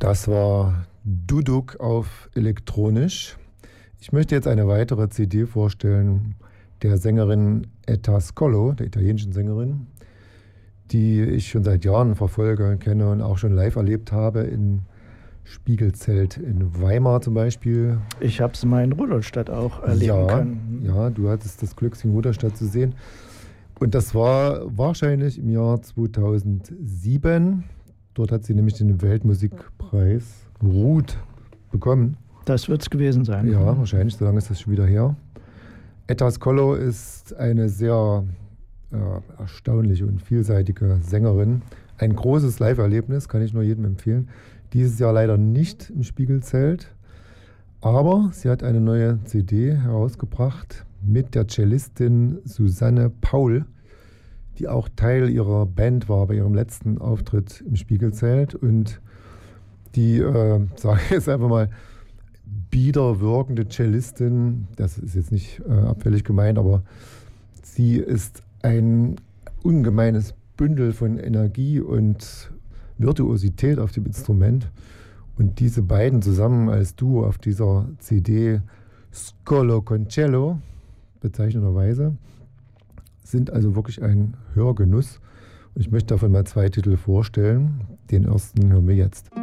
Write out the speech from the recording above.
Das war Duduk auf elektronisch. Ich möchte jetzt eine weitere CD vorstellen der Sängerin Etta Scolo, der italienischen Sängerin, die ich schon seit Jahren verfolge, kenne und auch schon live erlebt habe in Spiegelzelt in Weimar zum Beispiel. Ich habe es mal in Rudolstadt auch erleben können. Ja, du hattest das Glück, sie in Rudolstadt zu sehen. Und das war wahrscheinlich im Jahr 2007. Dort hat sie nämlich den Weltmusikpreis Ruth bekommen. Das wird es gewesen sein. Ja, wahrscheinlich, so lange ist das schon wieder her. Etta Scolo ist eine sehr erstaunliche und vielseitige Sängerin. Ein großes Live-Erlebnis, kann ich nur jedem empfehlen. Dieses Jahr leider nicht im Spiegelzelt, aber sie hat eine neue CD herausgebracht mit der Cellistin Susanne Paul, die auch Teil ihrer Band war bei ihrem letzten Auftritt im Spiegelzelt und die, sage ich jetzt einfach mal, bieder wirkende Cellistin, das ist jetzt nicht abfällig gemeint, aber sie ist ein ungemeines Bündel von Energie und Virtuosität auf dem Instrument. Und diese beiden zusammen als Duo auf dieser CD Scolo con Cello, bezeichnenderweise, sind also wirklich ein Hörgenuss. Und ich möchte davon mal 2 Titel vorstellen. Den ersten hören wir jetzt.